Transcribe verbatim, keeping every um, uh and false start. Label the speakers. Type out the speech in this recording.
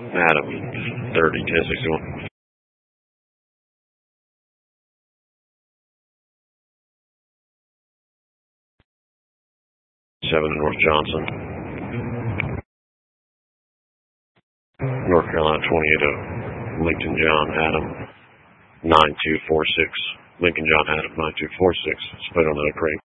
Speaker 1: Adam, thirty, ten sixty-one. seven North Johnson. North Carolina twenty-eight oh. Lincoln John Adam, nine two four six. Lincoln John Adam, nine two four six. Split on the crate.